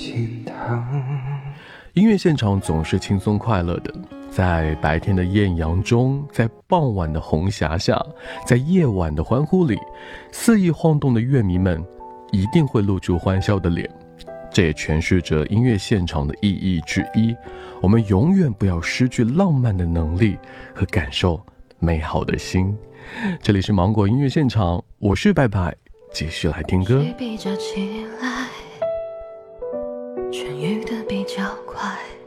音乐现场总是轻松快乐的，在白天的艳阳中，在傍晚的红霞下，在夜晚的欢呼里，肆意晃动的乐迷们一定会露出欢笑的脸。这也诠释着音乐现场的意义之一，我们永远不要失去浪漫的能力和感受美好的心。这里是芒果音乐现场，我是拜拜，继续来听歌。 谁比较起来痊愈的比较快，